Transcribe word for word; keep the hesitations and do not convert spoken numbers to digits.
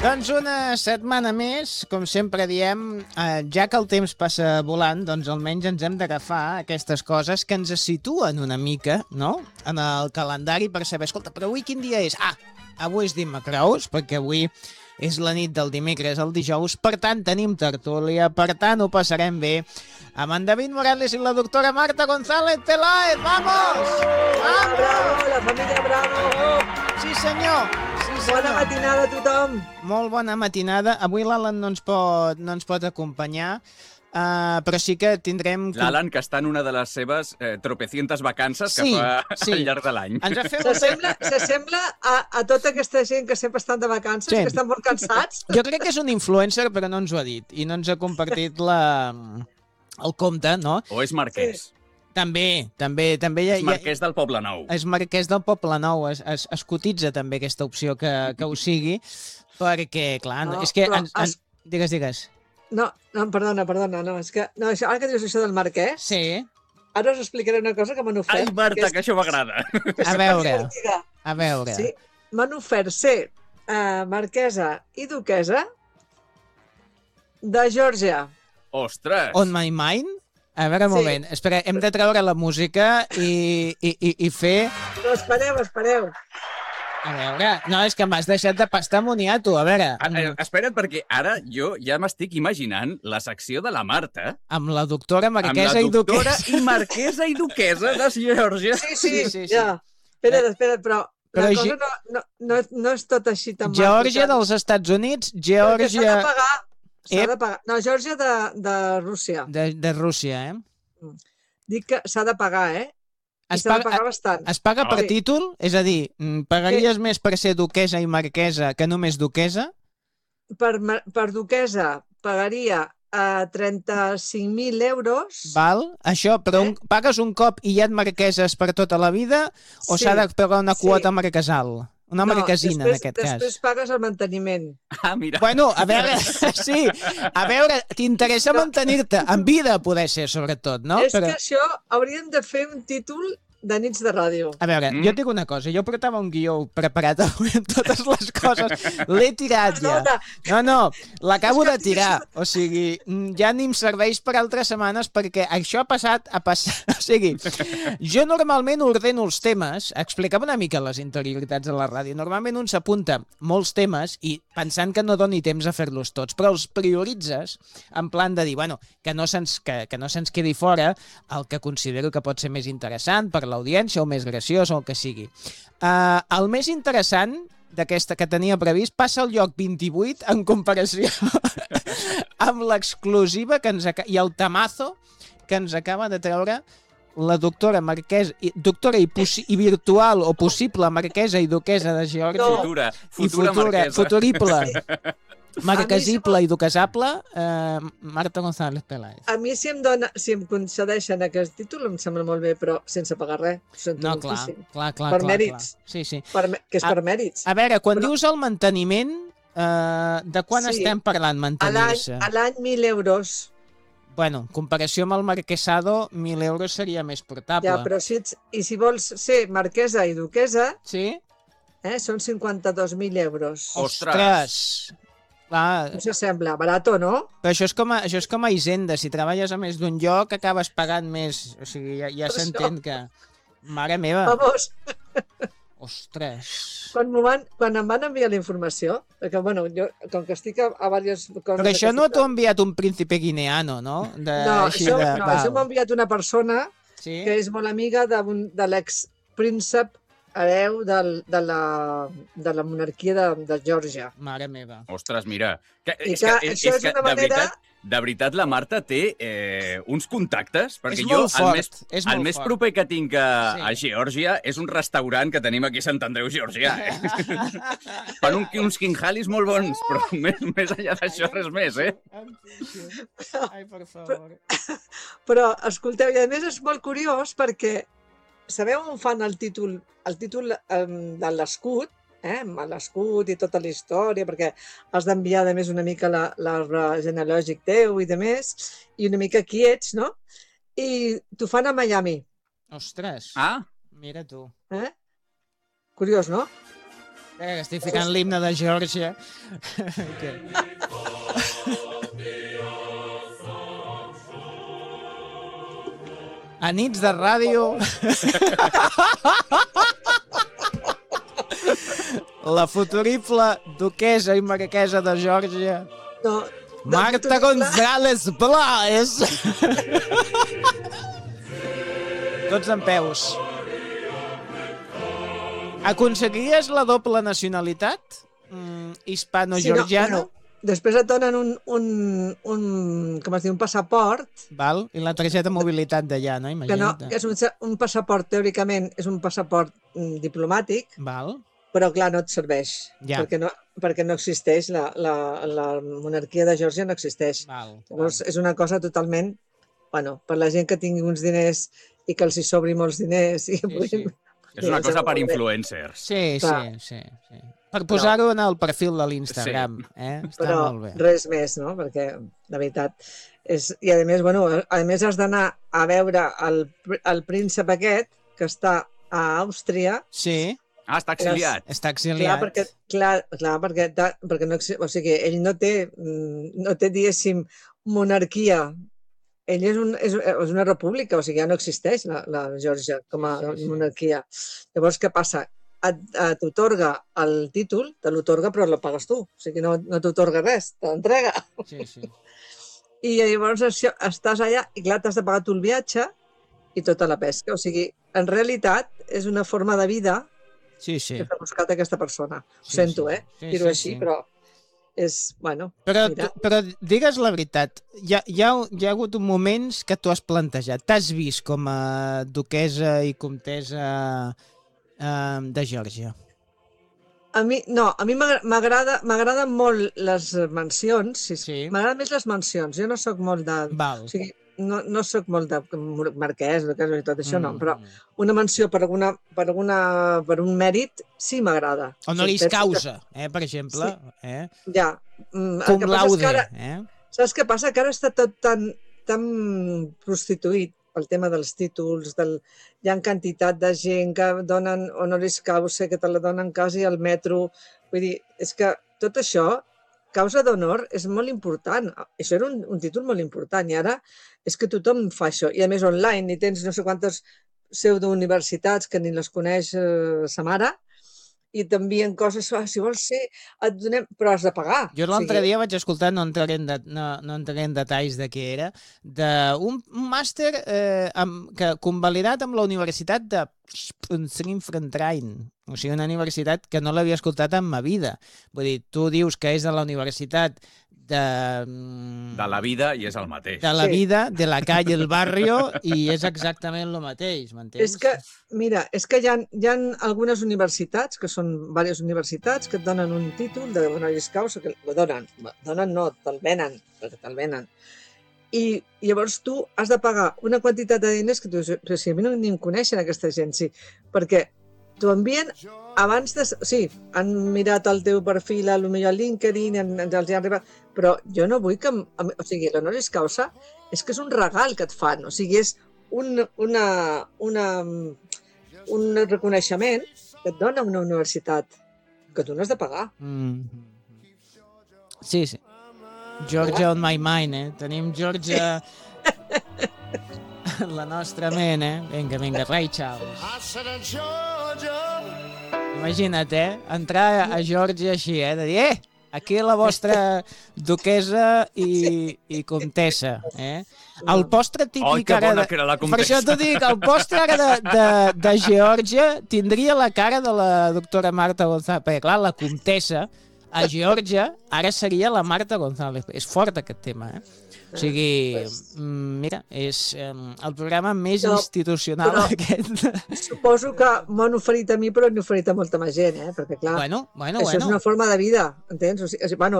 Doncs una setmana més, com sempre diem, eh, ja que el temps passa volant, doncs almenys ens hem d'agafar aquestes coses que ens situen una mica, no?, en el calendari per saber, escolta, però avui quin dia és? Ah, avui és dimecres, perquè avui és la nit del dimecres al dijous, per tant tenim tertúlia, per tant ho passarem bé amb en David Morales i la doctora Marta González Peláez. ¡Vamos! ¡Vamos! ¡Bravo! La família Bravo! Sí, senyor! Sí, senyor. Bona matinada a tothom! Molt bona matinada. Avui l'Alan no ens pot, no ens pot acompanyar, uh, però sí que tindrem... L'Alan, que està en una de les seves eh, tropecientes vacances que sí, fa sí. al llarg de l'any. S'assembla s'assembla a, a tota aquesta gent que sempre estan de vacances, Sí. que estan molt cansats. Jo crec que és un influencer, però no ens ho ha dit, i no ens ha compartit la... el compte, no? O és marquès. Sí. També, també, també... És marquès del Poble Nou. És marquès del Poble Nou, es, es, es cotitza també aquesta opció que, que ho sigui, perquè, clar, no, No, és que... però Ens, ens... es- Digues, digues. No, no, perdona, perdona, no, és que... No, això, ara que dius això del marquès, Sí, ara us explicaré una cosa que m'han ofert. Ai, Marta, és- que això m'agrada. a veure, divertida. a veure. Sí, m'han ofert ser uh, marquesa i duquesa de Geòrgia. Ostres! On My Mind? A veure, un Sí. moment. Espera, hem de treure la música i, i, i, i fer... No, espereu, espereu. A veure, no, és que m'has deixat de pastar moniato. A veure, Ah, eh, espera't, perquè ara jo ja m'estic imaginant la secció de la Marta amb la doctora amb marquesa la i doctora duquesa. i marquesa i duquesa de Geòrgia. Sí, sí, Sí, sí, sí. ja. Espera't, espera't, però, Però la Ge- cosa no, no, no, no és tot així tan Geòrgia maco, dels Estats Units, perquè s'ha Geòrgia de pagar. S'ha Ep. de pagar. No, Geòrgia de, de Rússia. de, de Rússia, eh? Dic que s'ha de pagar, eh? I Es s'ha de paga, pagar bastant. es paga per Sí. títol? És a dir, mm, pagaries més per ser duquesa i marquesa que només duquesa? Per, ma- per duquesa pagaria a trenta-cinc mil euros. Val? Això, però Eh? un, pagues un cop i ja et marqueses per tota la vida o Sí, s'ha de pagar una sí. quota marquesal? Una marquesina, en aquest cas. Després pagues el manteniment. Ah, mira. Bueno, a veure, sí, a veure, t'interessa mantenir-te en vida, poder ser, sobretot, no? És que això hauríem de fer un títol de nits de ràdio. A veure, Mm. jo et dic una cosa, jo portava un guió preparat avui amb totes les coses, l'he tirat ja. Perdona, No, no, l'acabo És que de tirar, o sigui, mm, ja ni em serveix per altres setmanes perquè això ha passat, ha passat, o sigui, jo normalment ordeno els temes, explicava una mica les interioritats de la ràdio, normalment un s'apunta molts temes i pensant que no doni temps a fer-los tots, però els prioritzes en plan de dir, bueno, que no se'ns que, que no se'ns quedi fora el que considero que pot ser més interessant per l'audiència o més graciós o el que sigui. Uh, el més interessant d'aquesta que tenia previst passa al lloc vint-i-vuit en comparació amb l'exclusiva que ens aca- i el tamazo que ens acaba de treure la doctora marquesa, i, doctora i, possi- i virtual o possible marquesa i duquesa de Geòrgia No. Futura, i futura, marquesa. futurible, marquesible A mi i duquesable, eh, Marta González Peláez. a mi si em, dona, si em concedeixen aquest títol em sembla molt bé, però sense pagar res. Ho sento No, clar, moltíssim. clar, clar. Per clar, mèrits. Clar. Sí, sí. Per, me- que és A- per mèrits. A veure, quan Però- dius el manteniment, eh, de quan Sí. estem parlant, A l'any mantenir-se? a l'any mil euros. Bueno, en comparació amb el marquesado, mil euros seria més portable. Ja, però si ets, i si vols ser marquesa i duquesa, Sí? eh, són cinquanta-dos mil euros. Ostres. Ostres! Clar, No s'assembla, barato, no? però això és, com a, això és com a Hisenda. Si treballes a més d'un lloc, acabes pagant més. O sigui, ja, ja Per s'entén això. que... Mare meva! Vamos, Ostres! quan, m'ho van, quan em van enviar la informació, perquè, bueno, jo, com que estic a, a diverses coses... Però això no d'aquestes- t'ho ha enviat un príncipe guineano, no? De, No, així això, de, no, val. això m'ha enviat una persona Sí? que és molt amiga de, un- de l'ex-príncep hereu del, de, la, de la monarquia de, de Geòrgia. Mare meva. Ostres, mira. Que, I és que que, és, això és és que una de, manera- veritat, de veritat la Marta té eh, uns contactes, perquè És jo molt el fort, més, és el molt més fort. proper que tinc a, Sí. a Geòrgia és un restaurant que tenim aquí a Sant Andreu, Geòrgia. Eh? Fan un, uns quinjalis molt bons, però més, més enllà d'això res més, eh? Ai, per favor. Però, escolteu, i a més és molt curiós perquè sabeu on fan el títol, el títol um, de l'escut, eh, amb l'escut i tota la història, perquè has d'enviar, a més, una mica la- l'arbre genealògic teu i de més, i una mica qui ets, no? I t'ho fan a Miami, Ostres. Ah, Mira tu. eh? Curiós, no? Eh, que estic ficant l'himne de Geòrgia. Okay. A nits de ràdio... La futurible duquesa i marquesa de Geòrgia, No, de Marta futurible- González Blaes. Tots en peus. Aconseguiries la doble nacionalitat? Mm, hispano-georgiana? Sí, no, bueno, després et donen un, un, un, com es diu, un passaport, Val? I la targeta de mobilitat d'allà, no? que, no, Imagina't. que és un, un passaport, teòricament, és un passaport mm, diplomàtic, Val? però clar, no et serveix, Ja. perquè, no, perquè no existeix, la, la, la monarquia de Geòrgia no existeix. Val. Llavors, és una cosa totalment, bueno, per la gent que tingui uns diners i que els hi sobri molts diners. I Sí, sí. És una cosa per influencers. Sí, sí, Clar. sí, sí. Per posar-ho en el perfil de l'Instagram, eh? Està Però molt bé. res més, no? Perquè, de veritat, és... I a més, bueno, a més has d'anar a veure el, el príncep aquest, que està a Àustria. Sí, Ah, està exiliat. està Clar, exiliat. perquè, clar, clar, perquè, ta- perquè no, exi- o sigui, ell no té, mm, no té, diguéssim, monarquia. Ell és, un, és, és una república, o sigui, ja no existeix la, la Geòrgia com a Sí, sí. monarquia. Llavors, què passa? Et, et t'otorga el títol, te l'otorga però el pagues tu. O sigui, no, no t'otorga res, te l'entrega. Sí, sí. I llavors això, estàs allà i clar, t'has de pagar tu el viatge i tota la pesca. O sigui, en realitat és una forma de vida Sí, sí. que s'ha buscat aquesta persona. Ho Sí, sento, sí. eh? Sí, Dir-ho sí, així, sí. però és, bueno, Però, mira. tu, però digues la veritat, hi ha, hi, ha, hi ha hagut moments que tu has plantejat. T'has vist com a duquesa i comtessa eh, de Geòrgia? A mi, no, a mi m'agra- m'agrada m'agraden molt les mansions, sí, Sí. m'agraden més les mansions. Jo no sóc molt de... Val. O sigui, no, no sóc molt de marquès, de casa i tot això, no, Mm. però una mansió per, alguna, per, alguna, per un mèrit sí m'agrada. Honoris Sí, penso que- causa, eh, per exemple. Eh? Ja. Mm, el Cum que passa és laude. que ara, Eh? saps què passa? Que ara està tot tan, tan prostituït pel tema dels títols, del... hi ha quantitat de gent que donen honoris causa, que te la donen quasi al metro. Vull dir, és que tot això, causa d'honor, és molt important. Això era un, un títol molt important i ara és que tothom fa això. I a més online, i tens no sé quantes pseudouniversitats que ni les coneix eh, sa mare, i t'envien coses, ah, si vols ser, et donem... però has de pagar. Jo O l'altre sigui, dia vaig escoltar, no entraré en, de, no, no entraré en detalls de què era, d'un un màster eh, amb, que convalidat amb la Universitat de Srinfrentrain, o sigui, una universitat que no l'havia escoltat en ma vida. Vull dir, tu dius que és de la universitat de... mm, De la vida i és el mateix. de la Sí. vida, de la calle, el barrio, i és exactament el mateix, m'entens? És que, mira, és que hi ha, hi ha algunes universitats, que són diverses universitats, que et donen un títol de honoris causa, que el donen, donen no, te'l venen, perquè te'l venen. I llavors tu has de pagar una quantitat de diners que tu dius, però si a mi no ni em coneixen aquesta gent, sí, perquè t'ho envien abans de... Sí, han mirat el teu perfil, a lo millor a LinkedIn, en, en, els hi ha arribat, però jo no vull que... em- em- O sigui, l'honoris causa és que és un regal que et fan, o sigui, és un, una, una, un reconeixement que et dona una universitat que tu no has de pagar. Mm. Sí, sí. Georgia on my mind, eh? Tenim Georgia en la nostra ment, eh? Vinga, vinga, Ray Charles. Imagina't, eh? Entrar a Georgia així, eh? De dir, eh, aquí la vostra duquesa i, i comtessa, eh? El postre típic Ai, que ara... bona de... que era la Per això comtessa. t'ho dic, el postre ara de, de, de Geòrgia tindria la cara de la doctora Marta González, perquè clar, la comtessa a Geòrgia ara seria la Marta González. És fort aquest tema, eh? O sigui, mm, mira, és eh, el programa més No, institucional però- aquest. Suposo que m'han oferit a mi, però n'he oferit a molta més gent, eh? Perquè, clar, Bueno, bueno, això és bueno. una forma de vida, entens? O sigui, bueno,